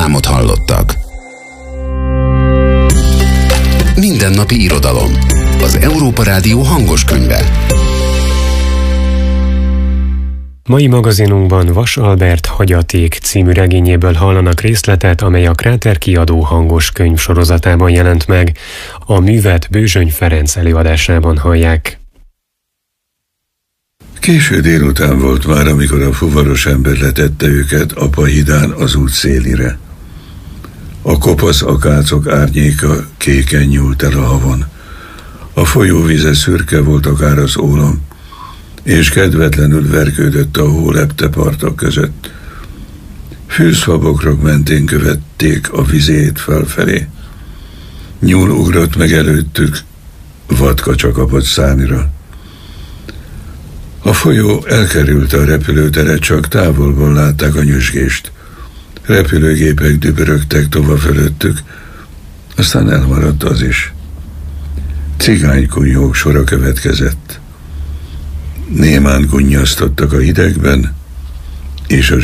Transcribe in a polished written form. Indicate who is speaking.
Speaker 1: reklámot hallottak. Mindennapi irodalom. Az Európa Rádió hangos könyve.
Speaker 2: Mai magazinunkban Vas Albert Hagyaték című regényéből hallanak részletet, amely a Kráter kiadó hangos könyv sorozatában jelent meg. A művet Bőzsöny Ferenc előadásában hallják.
Speaker 3: Késő délután volt már, amikor a fuvaros ember letette őket apa hidán az út szélire. A kopasz akácok árnyéka kéken nyúlt el a havon. A folyóvíze szürke volt akár az ólom, és kedvetlenül vergődött a hó lepte partok között. Fűzfabokrok mentén követték a vizét felfelé. Nyúl ugrott meg előttük, vadkacsa kapott szárnyra. A folyó elkerülte a repülőteret, csak távolból látták a nyüzsgést. Repülőgépek dübörögtek tova fölöttük, aztán elmaradt az is. Cigánykunyhók sora következett. Némán gunnyasztottak a hidegben, és a